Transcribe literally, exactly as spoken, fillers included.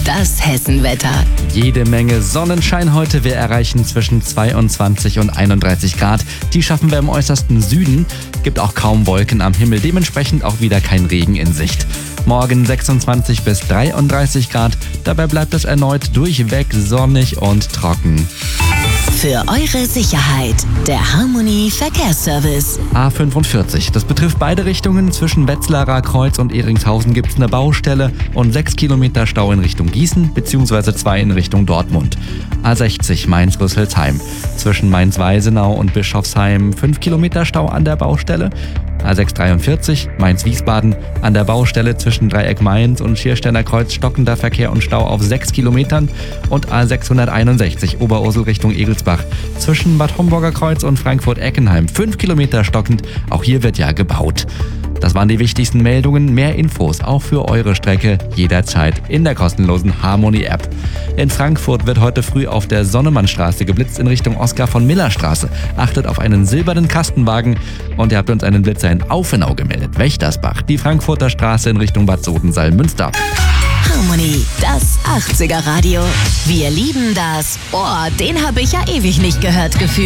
das Hessenwetter. Jede Menge Sonnenschein heute. Wir erreichen zwischen zweiundzwanzig und einunddreißig Grad. Die schaffen wir im äußersten Süden. Gibt auch kaum Wolken am Himmel, dementsprechend auch wieder kein Regen in Sicht. Morgen sechsundzwanzig bis dreiunddreißig Grad. Dabei bleibt es erneut durchweg sonnig und trocken. Für eure Sicherheit, der Harmony Verkehrsservice. A fünfundvierzig. Das betrifft beide Richtungen. Zwischen Wetzlarer Kreuz und Eringshausen gibt es eine Baustelle und sechs Kilometer Stau in Richtung Gießen bzw. zwei in Richtung Dortmund. A sechzig Mainz-Rüsselsheim. Zwischen Mainz-Weisenau und Bischofsheim fünf Kilometer Stau an der Baustelle. A sechshundertdreiundvierzig Mainz-Wiesbaden. An der Baustelle zwischen Dreieck Mainz und Schiersteiner Kreuz stockender Verkehr und Stau auf sechs Kilometern. Und A sechshunderteinundsechzig Oberursel Richtung Egelsbach. Zwischen Bad Homburger Kreuz und Frankfurt-Eckenheim fünf Kilometer stockend. Auch hier wird ja gebaut. Das waren die wichtigsten Meldungen. Mehr Infos auch für eure Strecke jederzeit in der kostenlosen Harmony-App. In Frankfurt wird heute früh auf der Sonnemannstraße geblitzt in Richtung Oskar-von-Miller-Straße. Achtet auf einen silbernen Kastenwagen und ihr habt uns einen Blitzer in Aufenau gemeldet. Wächtersbach, die Frankfurter Straße in Richtung Bad Sodensalm-Münster. Harmony, das achtziger Radio. Wir lieben das. Oh, den habe ich ja ewig nicht gehört gefühlt.